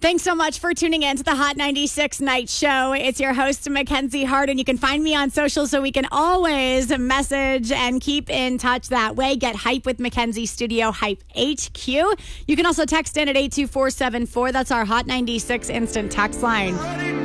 Thanks so much for tuning in to the Hot 96 Night Show. It's your host, Mackenzie Hart, and you can find me on social so we can always message and keep in touch that way. Get hype with Mackenzie Studio Hype HQ. You can also text in at 82474. That's our Hot 96 instant text line.